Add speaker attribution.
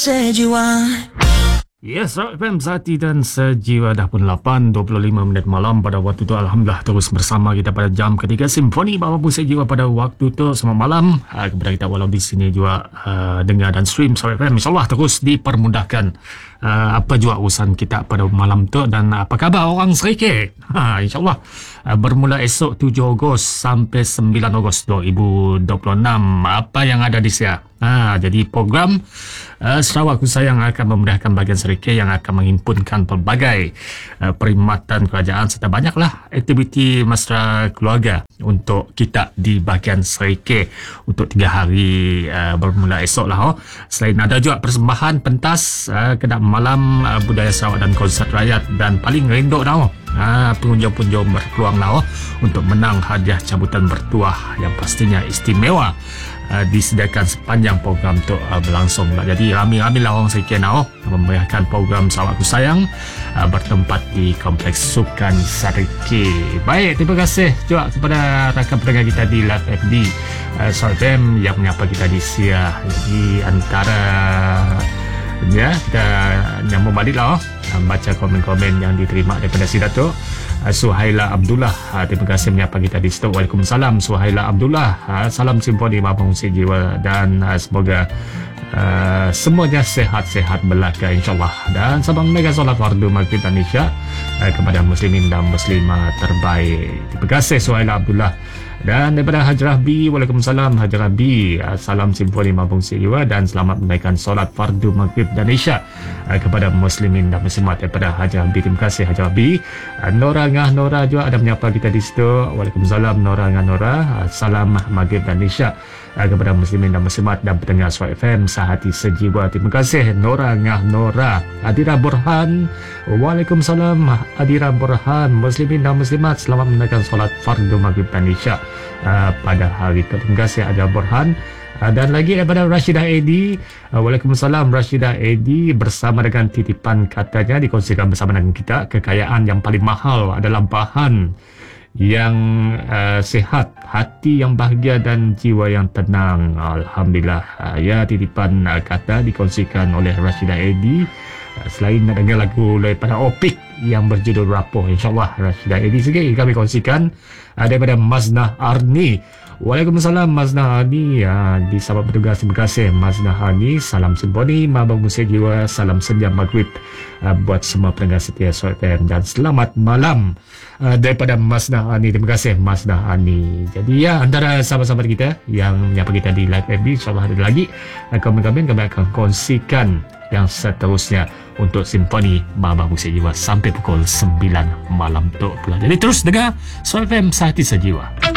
Speaker 1: Sejiwa.
Speaker 2: Yes, Rock FM Sati dan Sejiwa dah pun 8.25 minit malam pada waktu tu. Alhamdulillah terus bersama kita pada jam ketiga Simfoni Bapa Pun Sejiwa pada waktu tu. Selamat malam kepada kita walau di sini juga dengar dan stream Rock FM. InsyaAllah terus dipermudahkan apa juga urusan kita pada malam tu. Dan apa khabar orang Serikit? InsyaAllah bermula esok 7 Ogos sampai 9 Ogos 2026. Apa yang ada di sana? Jadi program Sarawak Ku Sayang akan memudahkan bahagian Serikit yang akan menghimpunkan pelbagai perkhidmatan kerajaan serta banyaklah aktiviti mesra keluarga untuk kita di bahagian Serikit untuk 3 hari bermula esok lah. Selain ada juga persembahan pentas kedap malam budaya Sarawak dan konsert rakyat, dan paling rindu dah pengunjung-pengunjung berpeluang lah untuk menang hadiah cabutan bertuah yang pastinya istimewa disediakan sepanjang program tu berlangsung lah. Jadi ramai-ramai lah orang Serikit memeriahkan program Sarawak Ku Sayang bertempat di Kompleks Sukan Serikit. Baik, terima kasih juga kepada rakan pendengar kita di Live FB Sarawak FM yang menyapa kita di Sia. Jadi antara kita nyambung balik lah baca komen-komen yang diterima daripada Sidato. Suhaila Abdullah, terima kasih menyapa kita di situ. Waalaikumsalam Suhaila Abdullah. Salam Simfoni Bapa Pun Sejiwa, dan semoga semuanya sehat-sehat belaka insyaAllah. Dan sabang mega solat fardu maghrib dan isya kepada muslimin dan muslimah terbaik. Terima kasih Suhaila Abdullah. Dan daripada Hajarah B, Waalaikumsalam Hajarah B, salam Simfoni Bapa Pun Sejiwa dan selamat menunaikan solat fardu maghrib dan isya kepada muslimin dan muslimat daripada Hajarah B. Terima kasih Hajarah B. Nora Ngah Nora juga ada menyapa kita di situ. Waalaikumsalam Nora Ngah Nora. Salam maghrib dan isya kepada muslimin dan muslimat dan pendengar Sarawak FM sehati sejiwa. Terima kasih Nora Ngah Nora. Adira Burhan, Waalaikumsalam Adira Burhan. Muslimin dan muslimat selamat menunaikan solat fardu maghrib dan isya pada hari itu. Terima kasih Adira Burhan. Dan lagi daripada Rashidah Edi, Waalaikumsalam Rashidah Edi, bersama dengan titipan katanya dikongsikan bersama dengan kita, kekayaan yang paling mahal adalah bahan yang sihat, hati yang bahagia dan jiwa yang tenang. Alhamdulillah. Ya, titipan kata dikongsikan oleh Rashidah Edi. Selain nak dengar lagu daripada Opik yang berjudul Rapuh, insyaAllah Rashidah Edi sikit kami kongsikan daripada Maznah Arni. Waalaikumsalam Maznah Arni. Di sahabat bertugas, terima kasih Maznah Arni. Salam Simfoni Bapa Pun Sejiwa, salam senja maghrib buat semua pendengar setia Sarawak FM, dan selamat malam daripada Maznah Arni. Terima kasih Maznah Arni. Jadi antara sahabat-sahabat kita yang menyapa kita di Live FB, insyaAllah ada lagi komen-komen kami akan kongsikan yang seterusnya untuk Simfoni Bapa Pun Sejiwa sampai pukul 9 malam tu pula. Jadi terus dengar Sarawak FM sehati sejiwa.